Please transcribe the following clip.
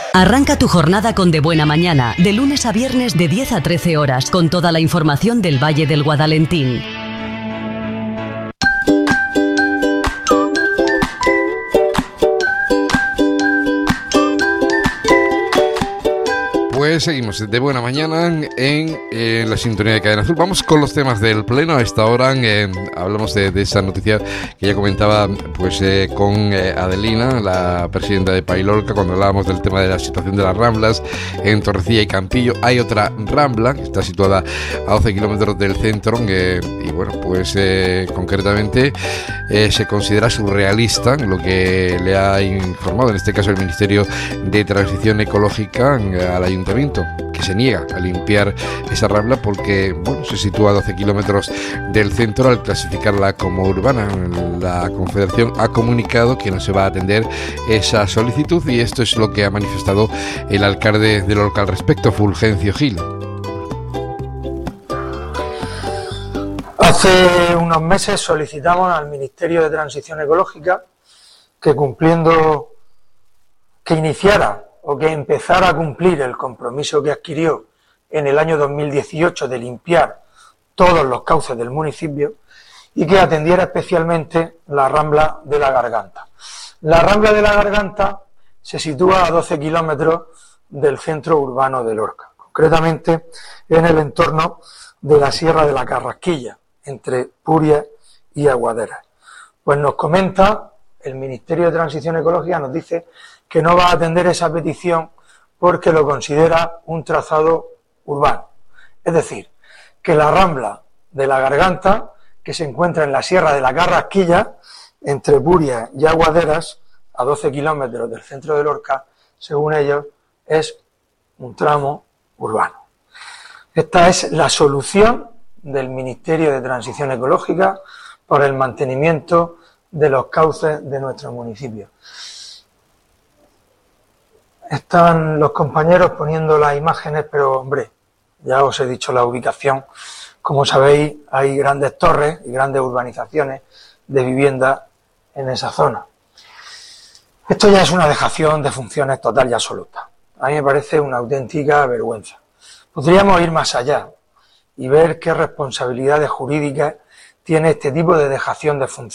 Arranca tu jornada con De Buena Mañana, de lunes a viernes de 10 a 13 horas, con toda la información del Valle del Guadalentín. Pues seguimos de Buena Mañana en la sintonía de Cadena Azul. Vamos con los temas del Pleno. A esta hora hablamos de esa noticia que ya comentaba con Adelina, la presidenta de Pailorca, cuando hablábamos del tema de la situación de las Ramblas en Torrecilla y Campillo. Hay otra Rambla que está situada a 12 kilómetros del centro y bueno, pues concretamente se considera surrealista lo que le ha informado, en este caso el Ministerio de Transición Ecológica, al Ayuntamiento, que se niega a limpiar esa rambla porque se sitúa a 12 kilómetros del centro al clasificarla como urbana. La Confederación ha comunicado que no se va a atender esa solicitud y esto es lo que ha manifestado el alcalde del local al respecto, Fulgencio Gil. Hace unos meses solicitamos al Ministerio de Transición Ecológica que iniciara o que empezara a cumplir el compromiso que adquirió en el año 2018 de limpiar todos los cauces del municipio y que atendiera especialmente la Rambla de la Garganta. La Rambla de la Garganta se sitúa a 12 kilómetros del centro urbano de Lorca, concretamente en el entorno de la Sierra de la Carrasquilla, entre Puria y Aguaderas. Pues nos comenta el Ministerio de Transición Ecológica, nos dice que no va a atender esa petición porque lo considera un trazado urbano. Es decir, que la Rambla de la Garganta, que se encuentra en la Sierra de la Carrasquilla, entre Puria y Aguaderas, a 12 kilómetros del centro de Lorca, según ellos, es un tramo urbano. Esta es la solución del Ministerio de Transición Ecológica para el mantenimiento de los cauces de nuestro municipio. Están los compañeros poniendo las imágenes, pero hombre, ya os he dicho la ubicación. Como sabéis, hay grandes torres y grandes urbanizaciones de vivienda en esa zona. Esto ya es una dejación de funciones total y absoluta. A mí me parece una auténtica vergüenza. Podríamos ir más allá y ver qué responsabilidades jurídicas tiene este tipo de dejación de funciones.